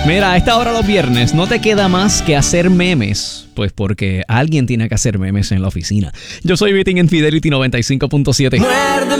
Mira, a esta hora los viernes no te queda más que hacer memes, pues porque alguien tiene que hacer memes en la oficina. Yo soy Vitín en Fidelity 95.7.